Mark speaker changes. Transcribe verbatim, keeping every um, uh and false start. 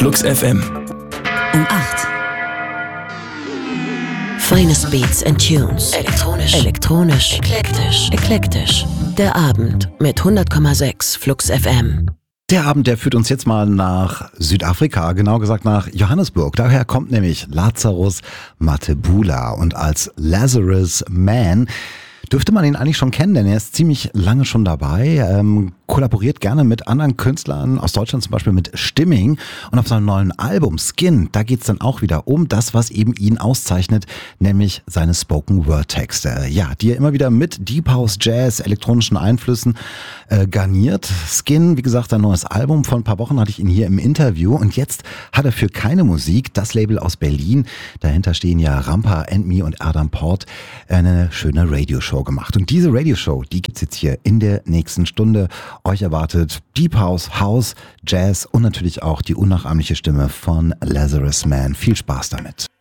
Speaker 1: Flux F M.
Speaker 2: Um acht. Finest Beats and Tunes. Elektronisch. Elektronisch. Eklektisch. Eklektisch. Der Abend mit hundert Komma sechs Flux F M.
Speaker 3: Der Abend, der führt uns jetzt mal nach Südafrika, genau gesagt nach Johannesburg. Daher kommt nämlich Lazarus Mathebula und als Lazarus Man dürfte man ihn eigentlich schon kennen, denn er ist ziemlich lange schon dabei, ähm, kollaboriert gerne mit anderen Künstlern aus Deutschland, zum Beispiel mit Stimming. Und auf seinem neuen Album Skin, da geht's dann auch wieder um das, was eben ihn auszeichnet, nämlich seine Spoken-Word-Texte. Ja, die er immer wieder mit Deep House, Jazz, elektronischen Einflüssen äh, garniert. Skin, wie gesagt, ein neues Album. Vor ein paar Wochen hatte ich ihn hier im Interview und jetzt hat er für Keine Musik, das Label aus Berlin, dahinter stehen ja Rampa and Me und Adam Port, eine schöne Radioshow gemacht. Und diese Radioshow, die gibt's jetzt hier in der nächsten Stunde. Euch erwartet Deep House, House, Jazz und natürlich auch die unnachahmliche Stimme von Lazarus Man. Viel Spaß damit.